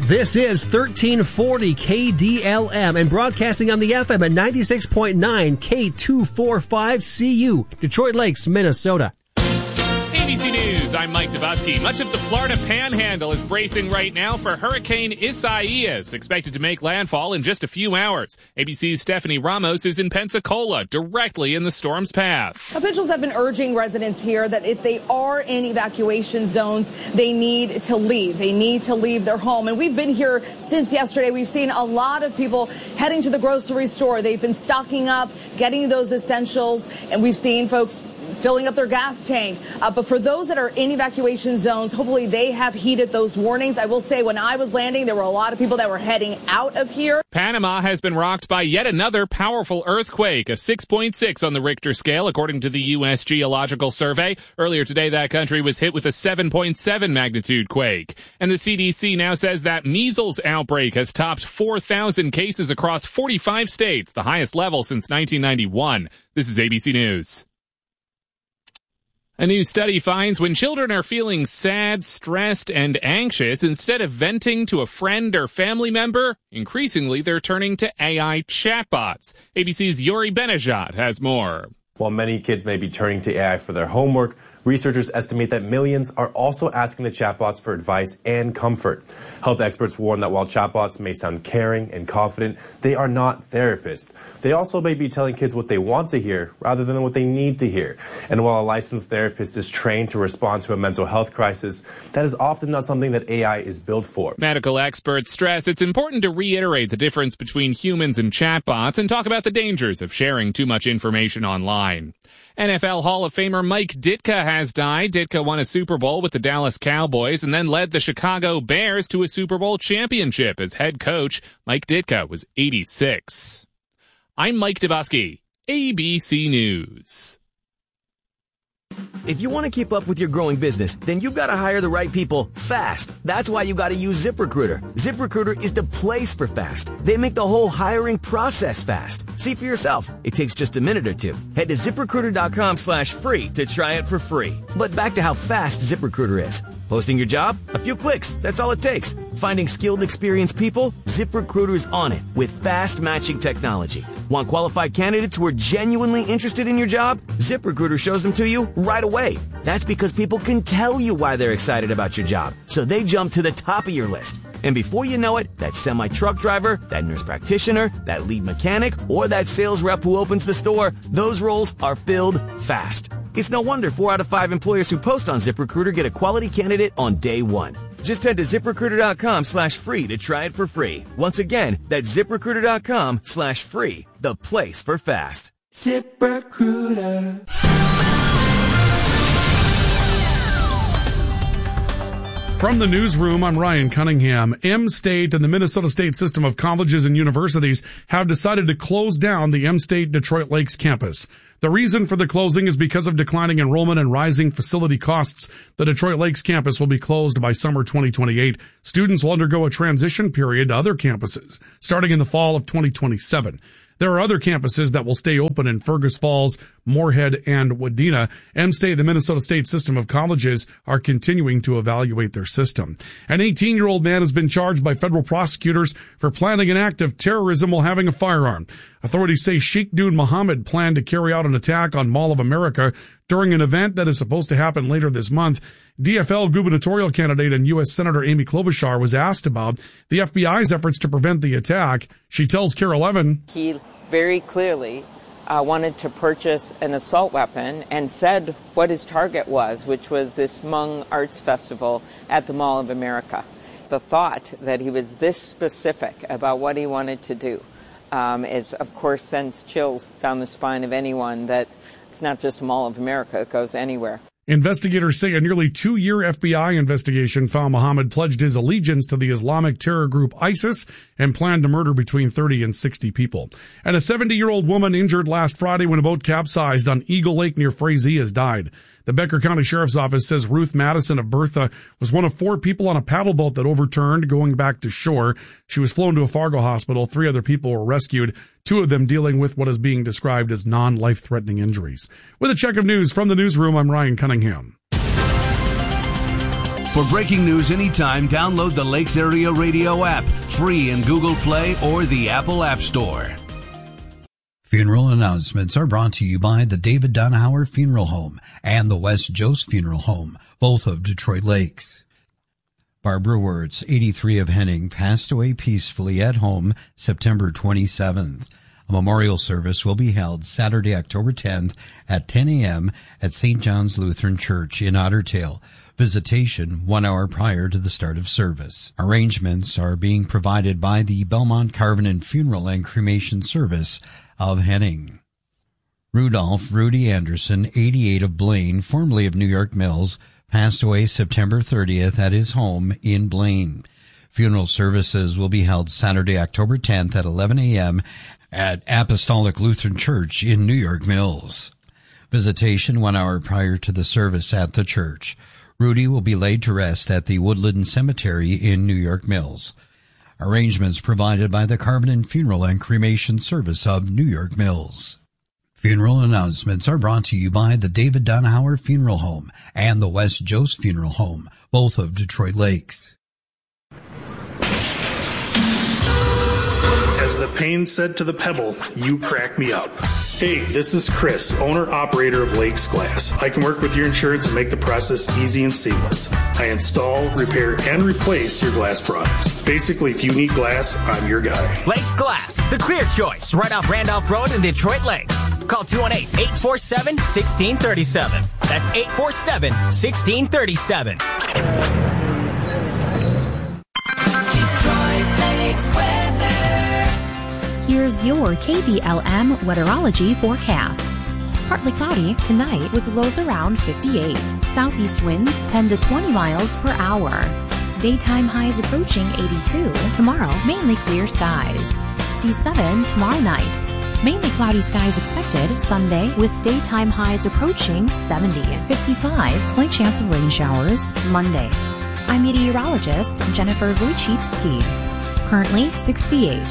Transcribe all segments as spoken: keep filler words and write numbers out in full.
This is thirteen forty K D L M and broadcasting on the F M at ninety-six point nine K two forty-five C U, Detroit Lakes, Minnesota. A B C News, I'm Mike Dubusky. Much of the Florida Panhandle is bracing right now for Hurricane Isaias, expected to make landfall in just a few hours. A B C's Stephanie Ramos is in Pensacola, directly in the storm's path. Officials have been urging residents here that if they are in evacuation zones, they need to leave. They need to leave their home. And we've been here since yesterday. We've seen a lot of people heading to the grocery store. They've been stocking up, getting those essentials, and we've seen folks filling up their gas tank. Uh, but for those that are in evacuation zones, hopefully they have heeded those warnings. I will say when I was landing, there were a lot of people that were heading out of here. Panama has been rocked by yet another powerful earthquake, a six point six on the Richter scale, according to the U S Geological Survey. Earlier today, that country was hit with a seven point seven magnitude quake. And the C D C now says that measles outbreak has topped four thousand cases across forty-five states, the highest level since nineteen ninety-one. This is A B C News. A new study finds when children are feeling sad, stressed, and anxious, instead of venting to a friend or family member, increasingly they're turning to A I chatbots. A B C's Yuri Benajat has more. While many kids may be turning to A I for their homework, researchers estimate that millions are also asking the chatbots for advice and comfort. Health experts warn that while chatbots may sound caring and confident, they are not therapists. They also may be telling kids what they want to hear rather than what they need to hear. And while a licensed therapist is trained to respond to a mental health crisis, that is often not something that A I is built for. Medical experts stress it's important to reiterate the difference between humans and chatbots and talk about the dangers of sharing too much information online. N F L Hall of Famer Mike Ditka has died. Ditka won a Super Bowl with the Dallas Cowboys and then led the Chicago Bears to a Super Bowl championship as head coach. Mike Ditka was eighty-six. I'm Mike Dubusky, A B C News. If you want to keep up with your growing business, then you've got to hire the right people fast. That's why you got to use ZipRecruiter. ZipRecruiter is the place for fast. They make the whole hiring process fast. See for yourself. It takes just a minute or two. Head to ZipRecruiter.com slash free to try it for free. But back to how fast ZipRecruiter is. Posting your job? A few clicks. That's all it takes. Finding skilled, experienced people? ZipRecruiter's on it with fast matching technology. Want qualified candidates who are genuinely interested in your job? ZipRecruiter shows them to you right away. That's because people can tell you why they're excited about your job, so they jump to the top of your list. And before you know it, that semi-truck driver, that nurse practitioner, that lead mechanic, or that sales rep who opens the store, those roles are filled fast. It's no wonder four out of five employers who post on ZipRecruiter get a quality candidate on day one. Just head to ZipRecruiter.com slash free to try it for free. Once again, that's ZipRecruiter.com slash free, the place for fast. ZipRecruiter. From the newsroom, I'm Ryan Cunningham. M-State and the Minnesota State System of Colleges and Universities have decided to close down the M-State Detroit Lakes campus. The reason for the closing is because of declining enrollment and rising facility costs. The Detroit Lakes campus will be closed by summer twenty twenty-eight. Students will undergo a transition period to other campuses starting in the fall of twenty twenty-seven. There are other campuses that will stay open in Fergus Falls, Moorhead, and Wadena. M-State, the Minnesota State System of Colleges, are continuing to evaluate their system. An eighteen-year-old man has been charged by federal prosecutors for planning an act of terrorism while having a firearm. Authorities say Sheikh Dune Mohammed planned to carry out an attack on Mall of America during an event that is supposed to happen later this month. D F L gubernatorial candidate and U S Senator Amy Klobuchar was asked about the F B I's efforts to prevent the attack. She tells Carol Evan, He very clearly uh, wanted to purchase an assault weapon and said what his target was, which was this Hmong Arts Festival at the Mall of America. The thought that he was this specific about what he wanted to do um, is, of course, sends chills down the spine of anyone that it's not just Mall of America, it goes anywhere. Investigators say a nearly two-year F B I investigation found Mohammed pledged his allegiance to the Islamic terror group ISIS and planned to murder between thirty and sixty people. And a seventy-year-old woman injured last Friday when a boat capsized on Eagle Lake near Frazee has died. The Becker County Sheriff's Office says Ruth Madison of Bertha was one of four people on a paddle boat that overturned going back to shore. She was flown to a Fargo hospital. Three other people were rescued, two of them dealing with what is being described as non-life-threatening injuries. With a check of news from the newsroom, I'm Ryan Cunningham. For breaking news anytime, download the Lakes Area Radio app, free in Google Play or the Apple App Store. Funeral announcements are brought to you by the David Donauer Funeral Home and the West Jost Funeral Home, both of Detroit Lakes. Barbara Wirtz, eighty-three, of Henning, passed away peacefully at home September twenty-seventh. A memorial service will be held Saturday, October tenth at ten a.m. at Saint John's Lutheran Church in Otter Tail. Visitation one hour prior to the start of service. Arrangements are being provided by the Belmont Carvenan Funeral and Cremation Service of Henning. Rudolph Rudy Anderson, eighty-eight, of Blaine, formerly of New York Mills, passed away September thirtieth at his home in Blaine. Funeral services will be held Saturday, October tenth at eleven a.m. at Apostolic Lutheran Church in New York Mills. Visitation one hour prior to the service at the church. Rudy will be laid to rest at the Woodland Cemetery in New York Mills. Arrangements provided by the Carvenan Funeral and Cremation Service of New York Mills. Funeral announcements are brought to you by the David Donauer Funeral Home and the West Jost Funeral Home, both of Detroit Lakes. As the pain said to the pebble, you crack me up. Hey, this is Chris, owner-operator of Lakes Glass. I can work with your insurance and make the process easy and seamless. I install, repair, and replace your glass products. Basically, if you need glass, I'm your guy. Lakes Glass, the clear choice, right off Randolph Road in Detroit Lakes. Call two one eight, eight four seven, one six three seven. That's eight four seven, one six three seven. Detroit Lakes weather. Here's your K D L M weatherology forecast. Partly cloudy tonight with lows around fifty-eight. Southeast winds ten to twenty miles per hour. Daytime highs approaching eighty-two. Tomorrow, mainly clear skies. D seven tomorrow night. Mainly cloudy skies expected Sunday with daytime highs approaching seventy. fifty-five, slight chance of rain showers Monday. I'm meteorologist Jennifer Wojcicki. Currently sixty-eight.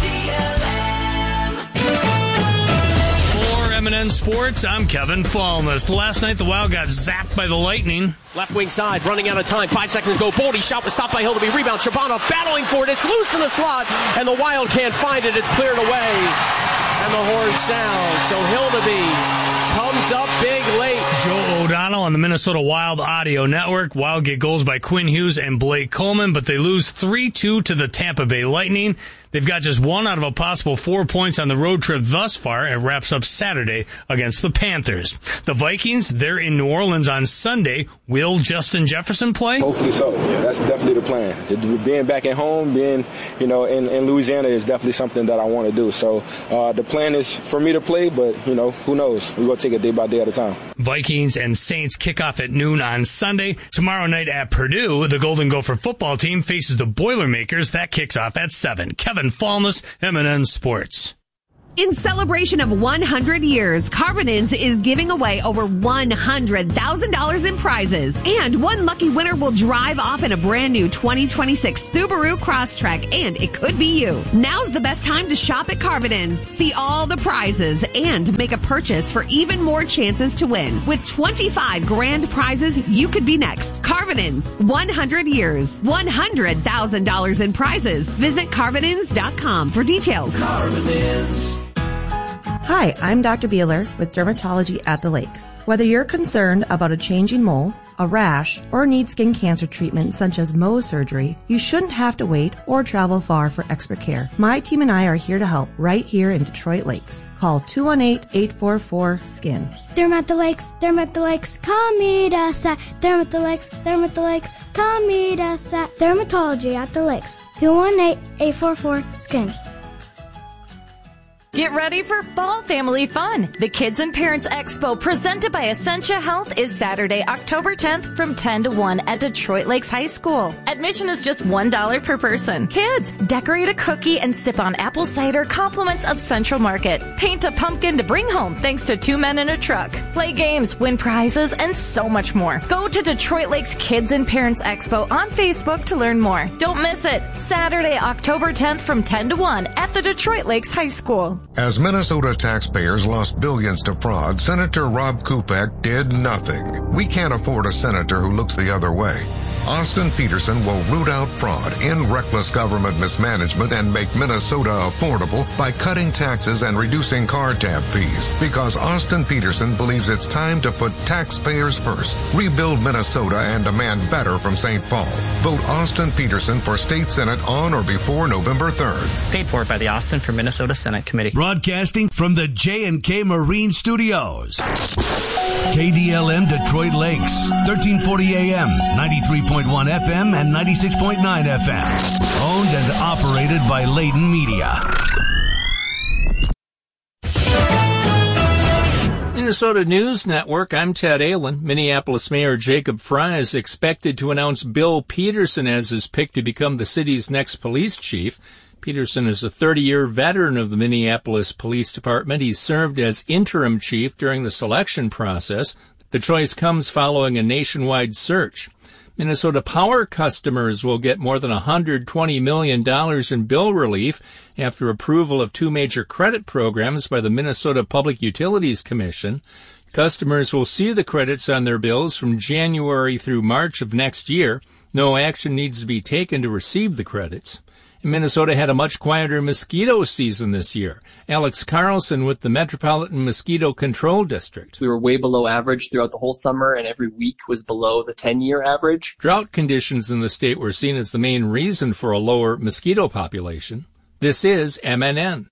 M and N Sports, I'm Kevin Falmus. Last night, the Wild got zapped by the Lightning. Left wing side, running out of time. Five seconds to go. Boldy shot was stopped by Hildeby. Rebound. Shabanov battling for it. It's loose in the slot, and the Wild can't find it. It's cleared away, and the horn sounds. So Hildeby comes up big late. Joe O'Donnell on the Minnesota Wild Audio Network. Wild get goals by Quinn Hughes and Blake Coleman, but they lose three two to the Tampa Bay Lightning. They've got just one out of a possible four points on the road trip thus far. It wraps up Saturday against the Panthers. The Vikings, they're in New Orleans on Sunday. Will Justin Jefferson play? Hopefully so. Yeah, that's definitely the plan. Being back at home, being, you know, in, in Louisiana is definitely something that I want to do. So uh, the plan is for me to play, but, you know, who knows? We're going to take it day by day at a time. Vikings and Saints kick off at noon on Sunday. Tomorrow night at Purdue, the Golden Gopher football team faces the Boilermakers. That kicks off at seven. Kevin Falmus, M and N Sports. In celebration of one hundred years, Carvenan's is giving away over one hundred thousand dollars in prizes. And one lucky winner will drive off in a brand new twenty twenty-six Subaru Crosstrek, and it could be you. Now's the best time to shop at Carvenan's. See all the prizes and make a purchase for even more chances to win. With twenty-five grand prizes, you could be next. Carvenan's, one hundred years, one hundred thousand dollars in prizes. Visit Carvenans dot com for details. Carvenans. Hi, I'm Doctor Beeler with Dermatology at the Lakes. Whether you're concerned about a changing mole, a rash, or need skin cancer treatment such as Mohs surgery, you shouldn't have to wait or travel far for expert care. My team and I are here to help right here in Detroit Lakes. Call two one eight, eight four four, skin. Derm at the Lakes, Derm at the Lakes, come meet us at Derm at the Lakes, Derm at the Lakes, come meet us at Dermatology at the Lakes. two one eight, eight four four, skin. Get ready for fall family fun. The Kids and Parents Expo presented by Essentia Health is Saturday, October tenth from ten to one at Detroit Lakes High School. Admission is just one dollar per person. Kids, decorate a cookie and sip on apple cider compliments of Central Market. Paint a pumpkin to bring home thanks to two men in a truck. Play games, win prizes, and so much more. Go to Detroit Lakes Kids and Parents Expo on Facebook to learn more. Don't miss it. Saturday, October tenth from ten to one at the Detroit Lakes High School. As Minnesota taxpayers lost billions to fraud, Senator Rob Kupek did nothing. We can't afford a senator who looks the other way. Austin Peterson will root out fraud and reckless government mismanagement and make Minnesota affordable by cutting taxes and reducing car tab fees. Because Austin Peterson believes it's time to put taxpayers first. Rebuild Minnesota and demand better from Saint Paul. Vote Austin Peterson for State Senate on or before November third. Paid for by the Austin for Minnesota Senate Committee. Broadcasting from the J and K Marine Studios. K D L M Detroit Lakes, thirteen forty A M, ninety-three point one F M and ninety-six point nine F M. Owned and operated by Layton Media. Minnesota News Network, I'm Ted Allen. Minneapolis Mayor Jacob Fry is expected to announce Bill Peterson as his pick to become the city's next police chief. Peterson is a thirty-year veteran of the Minneapolis Police Department. He served as interim chief during the selection process. The choice comes following a nationwide search. Minnesota Power customers will get more than one hundred twenty million dollars in bill relief after approval of two major credit programs by the Minnesota Public Utilities Commission. Customers will see the credits on their bills from January through March of next year. No action needs to be taken to receive the credits. Minnesota had a much quieter mosquito season this year. Alex Carlson with the Metropolitan Mosquito Control District. We were way below average throughout the whole summer, and every week was below the ten-year average. Drought conditions in the state were seen as the main reason for a lower mosquito population. This is M N N.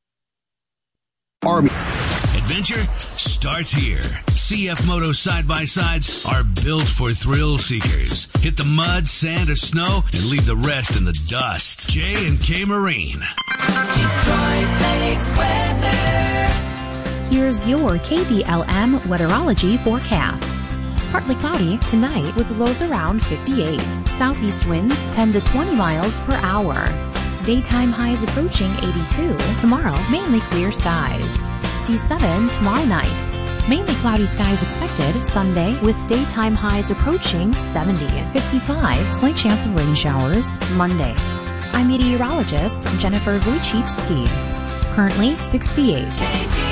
Army. Adventure starts here. C F Moto side-by-sides are built for thrill seekers. Hit the mud, sand, or snow, and leave the rest in the dust. J and K Marine. Detroit Lakes weather. Here's your K D L M weatherology forecast. Partly cloudy tonight with lows around fifty-eight. Southeast winds ten to twenty miles per hour. Daytime highs approaching eighty-two. Tomorrow, mainly clear skies. D seven tomorrow night. Mainly cloudy skies expected Sunday with daytime highs approaching seventy. fifty-five, slight chance of rain showers Monday. I'm meteorologist Jennifer Wojcicki. Currently sixty-eight.